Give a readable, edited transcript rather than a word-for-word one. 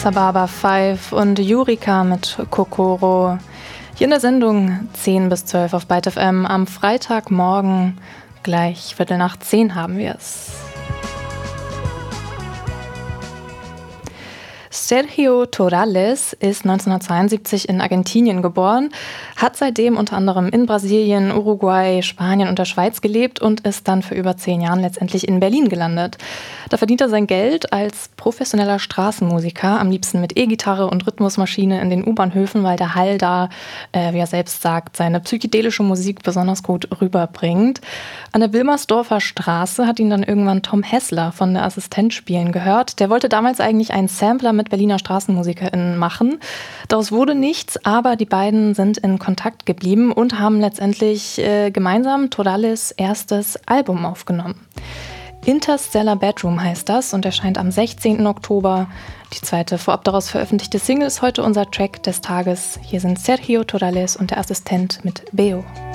Sababa 5 und Yurika mit Kokoro. Hier in der Sendung 10 bis 12 auf Byte FM. Am Freitagmorgen gleich 9:15 haben wir es. Sergio Torrales ist 1972 in Argentinien geboren, hat seitdem unter anderem in Brasilien, Uruguay, Spanien und der Schweiz gelebt und ist dann für über 10 Jahren letztendlich in Berlin gelandet. Da verdient er sein Geld als professioneller Straßenmusiker, am liebsten mit E-Gitarre und Rhythmusmaschine in den U-Bahnhöfen, weil der Hall da, wie er selbst sagt, seine psychedelische Musik besonders gut rüberbringt. An der Wilmersdorfer Straße hat ihn dann irgendwann Tom Hessler von der Assistenz spielen gehört. Der wollte damals eigentlich einen Sampler mit Berliner StraßenmusikerInnen machen. Daraus wurde nichts, aber die beiden sind in Kontakt geblieben und haben letztendlich gemeinsam Torrales erstes Album aufgenommen. Interstellar Bedroom heißt das und erscheint am 16. Oktober. Die zweite vorab daraus veröffentlichte Single ist heute unser Track des Tages. Hier sind Sergio Torrales und der Assistent mit Beo.